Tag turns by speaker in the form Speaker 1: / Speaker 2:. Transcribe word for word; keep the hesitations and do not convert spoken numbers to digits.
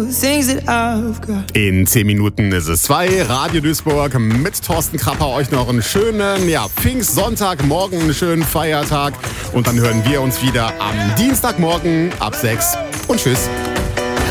Speaker 1: the things that I've got.
Speaker 2: In zehn Minuten ist es zwei. Radio Duisburg mit Thorsten Krapper. Euch noch einen schönen ja, Pfingstsonntag, morgen einen schönen Feiertag. Und dann hören wir uns wieder am Dienstagmorgen ab sechs. Und tschüss.